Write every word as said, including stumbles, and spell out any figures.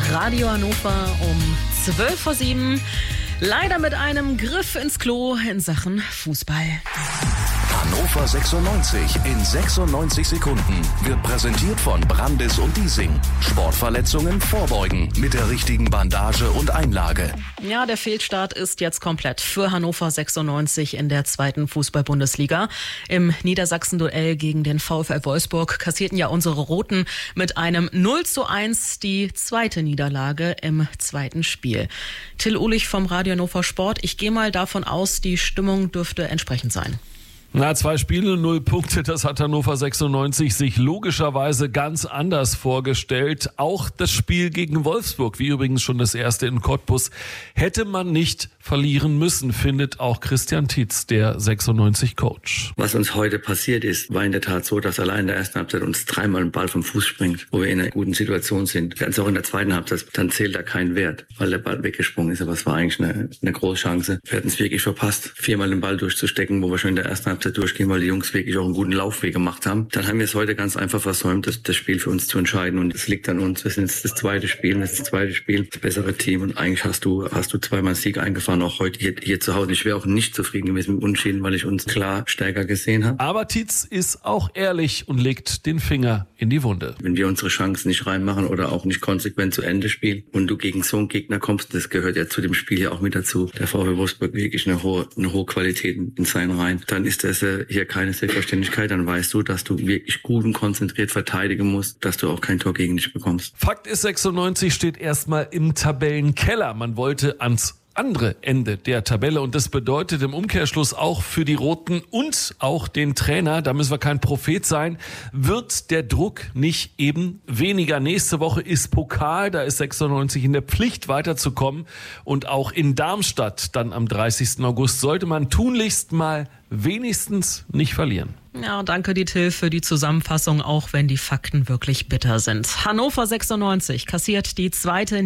Radio Hannover um zwölf vor sieben. Leider mit einem Griff ins Klo in Sachen Fußball. Hannover sechsundneunzig in sechsundneunzig Sekunden wird präsentiert von Brandis und Diesing. Sportverletzungen vorbeugen mit der richtigen Bandage und Einlage. Ja, der Fehlstart ist jetzt komplett für Hannover sechsundneunzig in der zweiten Fußball-Bundesliga. Im Niedersachsen-Duell gegen den VfL Wolfsburg kassierten ja unsere Roten mit einem null zu eins die zweite Niederlage im zweiten Spiel. Till Uhlich vom Radio Hannover Sport. Ich gehe mal davon aus, die Stimmung dürfte entsprechend sein. Na, zwei Spiele, null Punkte, das hat Hannover sechsundneunzig sich logischerweise ganz anders vorgestellt. Auch das Spiel gegen Wolfsburg, wie übrigens schon das erste in Cottbus, hätte man nicht verlieren müssen, findet auch Christian Tietz, der sechsundneunzig-Coach. Was uns heute passiert ist, war in der Tat so, dass allein in der ersten Halbzeit uns dreimal ein Ball vom Fuß springt, wo wir in einer guten Situation sind. Ganz auch in der zweiten Halbzeit, dann zählt da kein Wert, weil der Ball weggesprungen ist. Aber es war eigentlich eine, eine große Chance. Wir hätten es wirklich verpasst, viermal den Ball durchzustecken, wo wir schon in der ersten Halbzeit durchgehen, weil die Jungs wirklich auch einen guten Laufweg gemacht haben. Dann haben wir es heute ganz einfach versäumt, das, das Spiel für uns zu entscheiden. Und es liegt an uns. Wir sind jetzt das zweite Spiel, das ist das zweite Spiel, das bessere Team. Und eigentlich hast du, hast du zweimal Sieg eingefahren, auch heute hier, hier zu Hause. Ich wäre auch nicht zufrieden gewesen mit Unentschieden, weil ich uns klar stärker gesehen habe. Aber Tietz ist auch ehrlich und legt den Finger in die Wunde. Wenn wir unsere Chancen nicht reinmachen oder auch nicht konsequent zu Ende spielen und du gegen so einen Gegner kommst, das gehört ja zu dem Spiel ja auch mit dazu. Der VfL Wolfsburg wirklich eine hohe, eine hohe Qualität in seinen Reihen. Dann ist das äh, hier keine Selbstverständlichkeit, dann weißt du, dass du wirklich gut und konzentriert verteidigen musst, dass du auch kein Tor gegen dich bekommst. Fakt ist, sechsundneunzig steht erstmal im Tabellenkeller. Man wollte ans andere Ende der Tabelle und das bedeutet im Umkehrschluss auch für die Roten und auch den Trainer, da müssen wir kein Prophet sein, wird der Druck nicht eben weniger. Nächste Woche ist Pokal, da ist sechsundneunzig in der Pflicht weiterzukommen und auch in Darmstadt dann am dreißigsten August sollte man tunlichst mal wenigstens nicht verlieren. Ja, danke die Till für die Zusammenfassung, auch wenn die Fakten wirklich bitter sind. Hannover sechsundneunzig kassiert die zweite